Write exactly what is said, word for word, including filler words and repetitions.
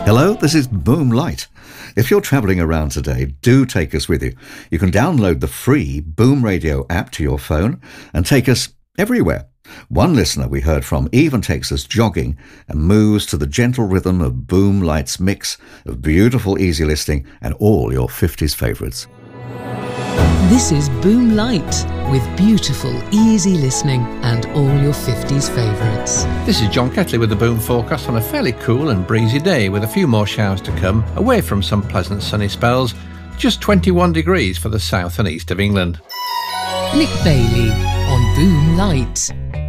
Hello, this is Boom Light. If you're travelling around today, do take us with you. You can download the free Boom Radio app to your phone and take us everywhere. One listener we heard from even takes us jogging and moves to the gentle rhythm of Boom Light's mix of beautiful easy listening and all your fifties favourites. This is Boom Light with beautiful easy listening and all your fifties favourites. This is John Ketley with the Boom forecast on a fairly cool and breezy day with a few more showers to come, away from some pleasant sunny spells. Just twenty-one degrees for the south and east of England. Nick Bailey on Boom Light.